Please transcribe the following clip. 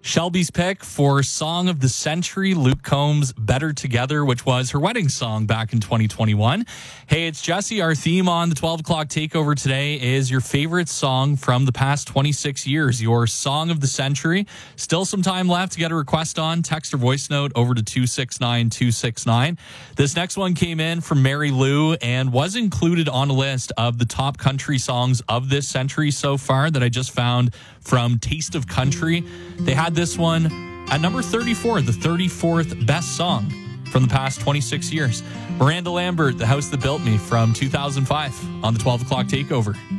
Shelby's pick for Song of the Century, Luke Combs' Better Together, which was her wedding song back in 2021. Hey, it's Jesse. Our theme on the 12 o'clock takeover today is your favorite song from the past 26 years, your Song of the Century. Still some time left to get a request on. Text or voice note over to 269-269. This next one came in from Mary Lou and was included on a list of the top country songs of this century so far that I just found from Taste of Country. They had this one at number 34, the 34th best song from the past 26 years. Miranda Lambert, The House That Built Me from 2005 on the 12 o'clock takeover.